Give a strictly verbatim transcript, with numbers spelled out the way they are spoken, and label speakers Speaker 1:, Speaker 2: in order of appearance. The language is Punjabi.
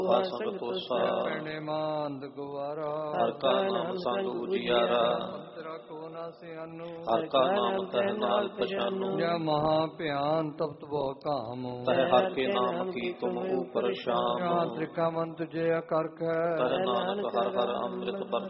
Speaker 1: ਸੰਗ ਤੋਸਾ
Speaker 2: ਪੈਣੇ ਮਾਂਦ ਗਵਾਰਾ
Speaker 1: ਹਰ ਕਾ ਨਾਮ ਸੰਗ ਉਜਿਆਰਾ
Speaker 2: ਤੇਰਾ ਕੋ ਨਾ ਸਿਆਨੂ
Speaker 1: ਹਰ ਕਾ ਨਾਮ ਤਹਿ ਨਾਲ ਪਛਾਨੂ
Speaker 2: ਜੈ ਮਹਾ ਭਿਆਨ ਤਪਤ ਬੋ ਕਾਮ
Speaker 1: ਤਹਿ ਹਰ ਕੇ ਨਾਮ ਕੀ ਤੁਮ ਉਪਰ ਸ਼ਾਮ
Speaker 2: ਤ੍ਰਿਕਾ ਮਨ ਤੁਝੇ ਅਕਰਖ
Speaker 1: ਤਹਿ ਨਾਨਕ ਹਰ ਹਰ ਅੰਮ੍ਰਿਤ ਪਰ